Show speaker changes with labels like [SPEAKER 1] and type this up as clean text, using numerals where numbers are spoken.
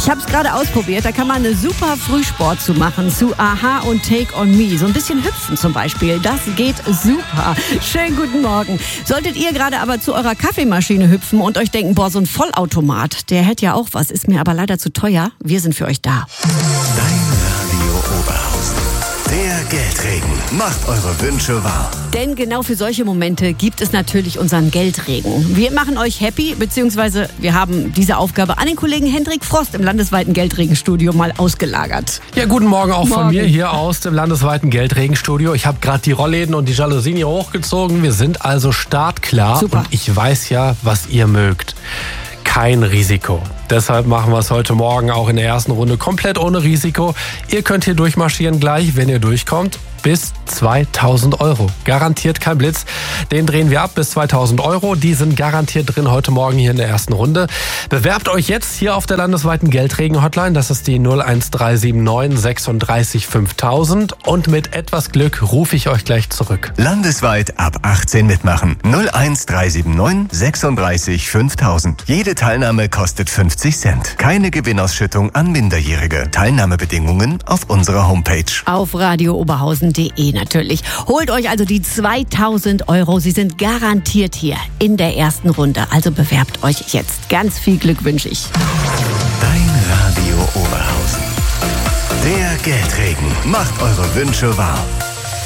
[SPEAKER 1] Ich habe es gerade ausprobiert, da kann man eine super Frühsport zu machen, zu Aha und Take on Me. So ein bisschen hüpfen zum Beispiel, das geht super. Schönen guten Morgen. Solltet ihr gerade aber zu eurer Kaffeemaschine hüpfen und euch denken, boah, so ein Vollautomat, der hätte ja auch was, ist mir aber leider zu teuer. Wir sind für euch da.
[SPEAKER 2] Dein Radio Oberhausen. Der Geldregen macht eure Wünsche wahr.
[SPEAKER 1] Denn genau für solche Momente gibt es natürlich unseren Geldregen. Wir machen euch happy, beziehungsweise wir haben diese Aufgabe an den Kollegen Hendrik Frost im landesweiten Geldregenstudio mal ausgelagert.
[SPEAKER 3] Ja, guten Morgen auch von mir hier aus dem landesweiten Geldregenstudio. Ich habe gerade die Rollläden und die Jalousien hier hochgezogen. Wir sind also startklar.
[SPEAKER 1] Super.
[SPEAKER 3] Und ich weiß ja, was ihr mögt. Kein Risiko. Deshalb machen wir es heute Morgen auch in der ersten Runde komplett ohne Risiko. Ihr könnt hier durchmarschieren gleich, wenn ihr durchkommt, bis 2.000 Euro. Garantiert kein Blitz. Den drehen wir ab bis 2.000 Euro. Die sind garantiert drin heute Morgen hier in der ersten Runde. Bewerbt euch jetzt hier auf der landesweiten Geldregen-Hotline. Das ist die 01379 36 5000. Und mit etwas Glück rufe ich euch gleich zurück.
[SPEAKER 2] Landesweit ab 18 mitmachen. 01379 36 5000. Jede Teilnahme kostet 50 Cent. Keine Gewinnausschüttung an Minderjährige. Teilnahmebedingungen auf unserer Homepage.
[SPEAKER 1] Auf radiooberhausen.de natürlich. Holt euch also die 2.000 Euro. Sie sind garantiert hier in der ersten Runde. Also bewerbt euch jetzt. Ganz viel Glück wünsche ich.
[SPEAKER 2] Dein Radio Oberhausen. Der Geldregen macht eure Wünsche wahr.